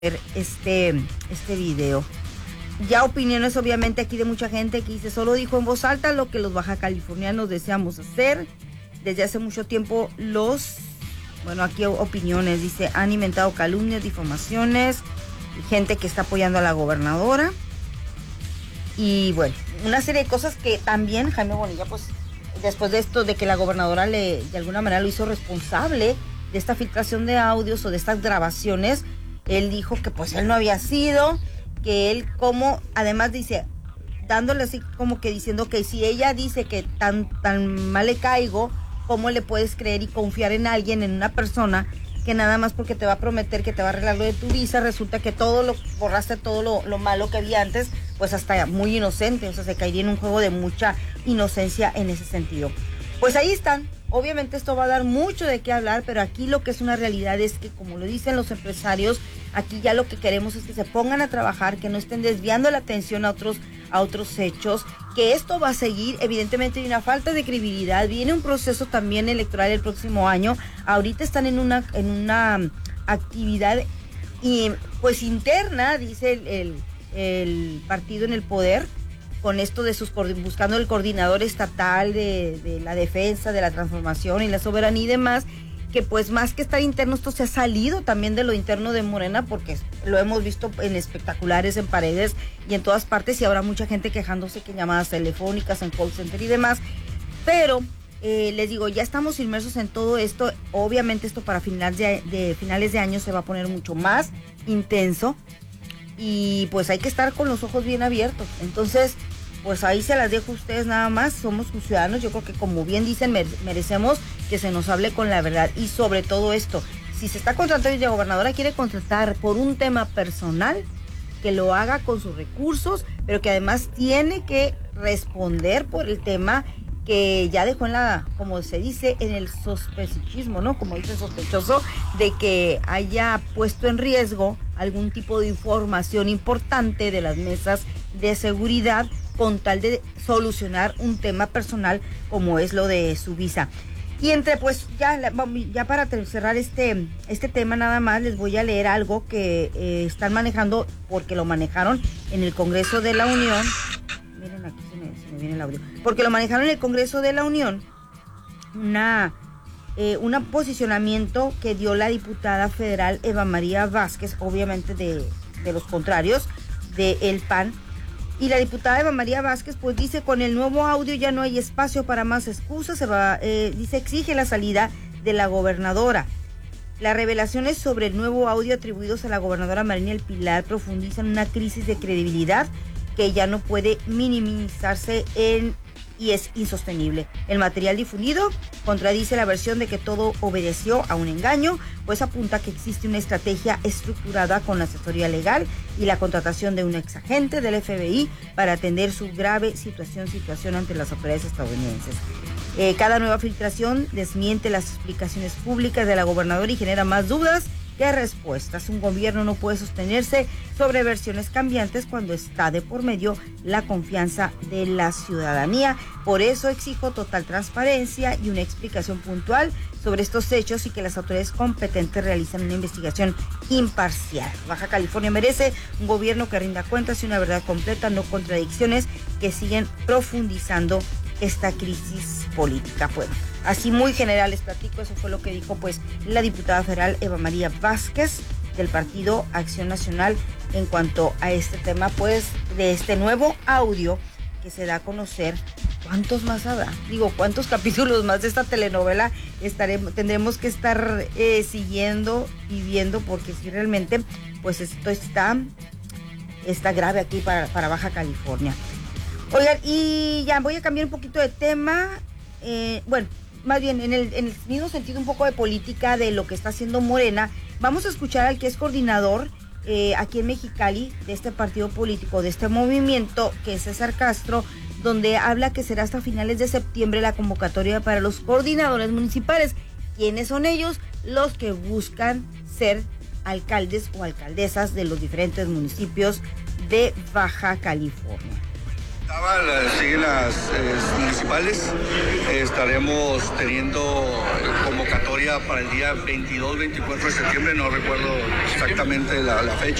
este video. Ya opiniones obviamente aquí de mucha gente que dice, solo dijo en voz alta lo que los baja californianos deseamos hacer. Desde hace mucho tiempo aquí opiniones, dice, han inventado calumnias, difamaciones, gente que está apoyando a la gobernadora. Y bueno, una serie de cosas que también Jaime Bonilla, pues, después de esto, de que la gobernadora de alguna manera lo hizo responsable de esta filtración de audios o de estas grabaciones, él dijo que pues él no había sido, que él además dice, dándole así como que diciendo que si ella dice que tan mal le caigo, ¿cómo le puedes creer y confiar en alguien, en una persona que nada más porque te va a prometer que te va a arreglar lo de tu visa, resulta que borraste todo lo malo que había antes, pues hasta muy inocente, o sea, se caería en un juego de mucha inocencia en ese sentido. Pues ahí están. Obviamente esto va a dar mucho de qué hablar, pero aquí lo que es una realidad es que, como lo dicen los empresarios, aquí ya lo que queremos es que se pongan a trabajar, que no estén desviando la atención a otros hechos, que esto va a seguir. Evidentemente hay una falta de credibilidad, viene un proceso también electoral el próximo año, ahorita están en una actividad pues interna, dice el partido en el poder, con esto de buscando el coordinador estatal de la defensa, de la transformación y la soberanía y demás, que pues más que estar interno, esto se ha salido también de lo interno de Morena, porque lo hemos visto en espectaculares, en paredes y en todas partes, y ahora mucha gente quejándose que en llamadas telefónicas, en call center y demás, pero les digo, ya estamos inmersos en todo esto. Obviamente esto para finales de año se va a poner mucho más intenso, y pues hay que estar con los ojos bien abiertos. Entonces, pues ahí se las dejo a ustedes nada más. Somos ciudadanos, yo creo que como bien dicen, merecemos que se nos hable con la verdad. Y sobre todo esto, si se está contratando y la gobernadora quiere contratar por un tema personal, que lo haga con sus recursos, pero que además tiene que responder por el tema que ya dejó como se dice, en el sospechismo, ¿no? Como dice sospechoso, de que haya puesto en riesgo algún tipo de información importante de las mesas de seguridad con tal de solucionar un tema personal como es lo de su visa. Y pues ya para cerrar este tema nada más, les voy a leer algo que están manejando, porque lo manejaron en el Congreso de la Unión. Miren, aquí se me viene el audio. Porque lo manejaron en el Congreso de la Unión, un posicionamiento que dio la diputada federal Eva María Vázquez, obviamente de los contrarios, del PAN. Y la diputada Eva María Vázquez pues dice, con el nuevo audio ya no hay espacio para más excusas, dice, exige la salida de la gobernadora. Las revelaciones sobre el nuevo audio atribuidos a la gobernadora Marina del Pilar profundizan una crisis de credibilidad que ya no puede minimizarse y es insostenible. El material difundido contradice la versión de que todo obedeció a un engaño, pues apunta que existe una estrategia estructurada con la asesoría legal y la contratación de un exagente del FBI para atender su grave situación ante las autoridades estadounidenses. Cada nueva filtración desmiente las explicaciones públicas de la gobernadora y genera más dudas que respuestas. Un gobierno no puede sostenerse sobre versiones cambiantes cuando está de por medio la confianza de la ciudadanía. Por eso exijo total transparencia y una explicación puntual sobre estos hechos y que las autoridades competentes realicen una investigación imparcial. Baja California merece un gobierno que rinda cuentas y una verdad completa, no contradicciones que siguen profundizando esta crisis política. Bueno, así muy general les platico, eso fue lo que dijo pues la diputada federal Eva María Vázquez del Partido Acción Nacional en cuanto a este tema pues de este nuevo audio que se da a conocer. ¿Cuántos más habrá? Digo, ¿cuántos capítulos más de esta telenovela tendremos que estar siguiendo y viendo? Porque si realmente pues esto está grave aquí para Baja California. Oigan, y ya voy a cambiar un poquito de tema, más bien en el mismo sentido un poco de política de lo que está haciendo Morena. Vamos a escuchar al que es coordinador aquí en Mexicali de este partido político, de este movimiento, que es César Castro, donde habla que será hasta finales de septiembre la convocatoria para los coordinadores municipales. ¿Quiénes son ellos? Los que buscan ser alcaldes o alcaldesas de los diferentes municipios de Baja California. Siguen las municipales, estaremos teniendo convocatoria para el día 22-24 de septiembre, no recuerdo exactamente la fecha.